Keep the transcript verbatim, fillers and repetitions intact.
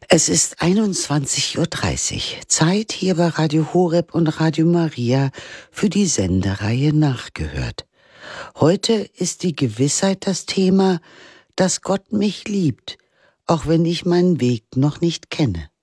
Es ist einundzwanzig Uhr dreißig, Zeit hier bei Radio Horeb und Radio Maria für die Sendereihe Nachgehört. Heute ist die Gewissheit das Thema, dass Gott mich liebt, auch wenn ich meinen Weg noch nicht kenne.